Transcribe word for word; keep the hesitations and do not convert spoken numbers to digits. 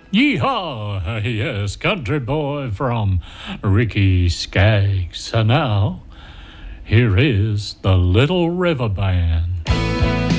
Yeehaw! Yes, country boy from Ricky Skaggs. And now, here is the Little River Band.